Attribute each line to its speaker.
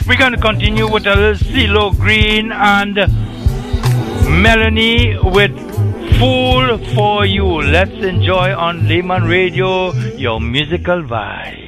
Speaker 1: We're going to continue with a little CeeLo Green and Melanie with Fool for You. Let's enjoy on Layman Radio, your musical vibe.